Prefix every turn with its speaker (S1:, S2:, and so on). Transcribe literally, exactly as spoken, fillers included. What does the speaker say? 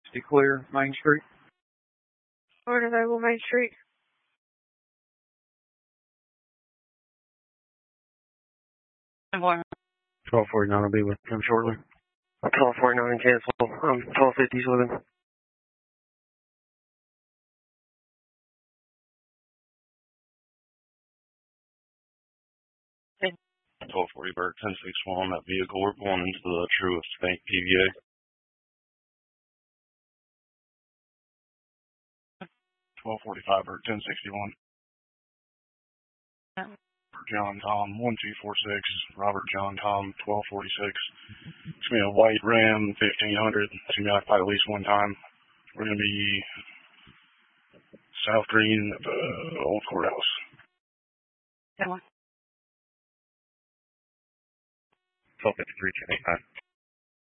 S1: sixty clear, Main Street.
S2: Order available, Main Street.
S1: twelve forty-nine will be with him shortly.
S3: twelve forty-nine cancel. Um, twelve fifty's with him.
S4: twelve forty Burt, ten sixty-one, that vehicle, we're going into the Truist Bank P V A. twelve forty-five Burt, ten sixty-one. John Tom, one two four six, Robert John Tom, twelve forty-six. It's going to be a white Ram, fifteen hundred. It's going to be occupied at least one time. We're going to be South Green at the old courthouse.
S3: twelve fifty-three, ten eighty-five.